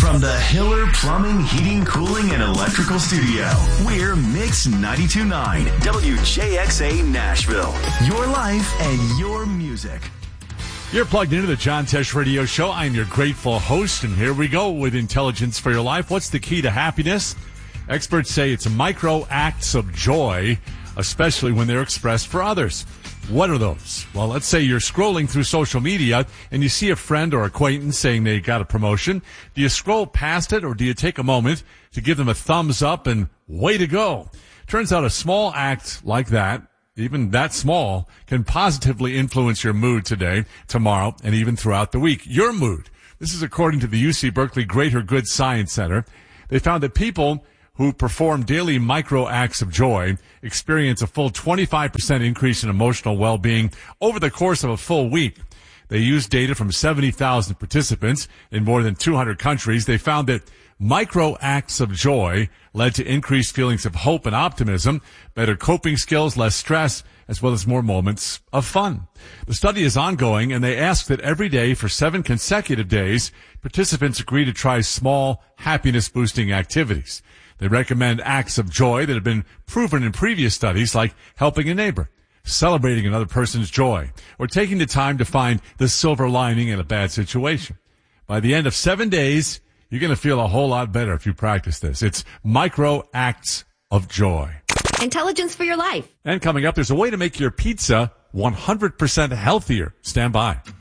From the Hiller Plumbing, Heating, Cooling, and Electrical Studio, we're Mix 92.9 WJXA Nashville. Your life and your music. You're plugged into the John Tesh Radio Show. I'm your grateful host, and here we go with intelligence for your life. What's the key to happiness? Experts say it's micro acts of joy, especially when they're expressed for others. What are those? Well, let's say you're scrolling through social media and you see a friend or acquaintance saying they got a promotion. Do you scroll past it, or do you take a moment to give them a thumbs up and way to go? Turns out a small act like that, even that small, can positively influence your mood today, tomorrow, and even throughout the week. Your mood. This is according to the UC Berkeley Greater Good Science Center. They found that people who perform daily micro acts of joy experience a full 25% increase in emotional well-being over the course of a full week. They used data from 70,000 participants in more than 200 countries. They found that micro acts of joy led to increased feelings of hope and optimism, better coping skills, less stress, as well as more moments of fun. The study is ongoing, and they asked that every day for 7 consecutive days, participants agree to try small happiness-boosting activities. They recommend acts of joy that have been proven in previous studies, like helping a neighbor, celebrating another person's joy, or taking the time to find the silver lining in a bad situation. By the end of 7 days, you're going to feel a whole lot better if you practice this. It's micro acts of joy. Intelligence for your life. And coming up, there's a way to make your pizza 100% healthier. Stand by.